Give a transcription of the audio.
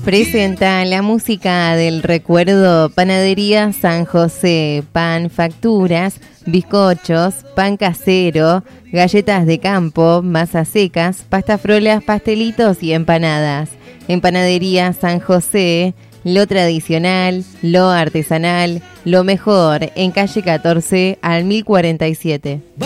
Presenta la música del recuerdo Panadería San José, pan, facturas, bizcochos, pan casero, galletas de campo, masas secas, pastafrolas, pastelitos y empanadas. En Panadería San José, lo tradicional, lo artesanal, lo mejor, en calle 14 al 1047.